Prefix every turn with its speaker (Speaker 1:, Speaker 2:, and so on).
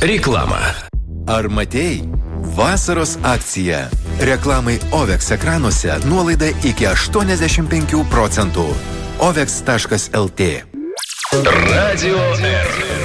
Speaker 1: Reklama.
Speaker 2: Ar matei? Vasaros akcija. Reklamai OVEX ekranuose nuolaida iki 85%. OVEX.lt.
Speaker 1: Radio R.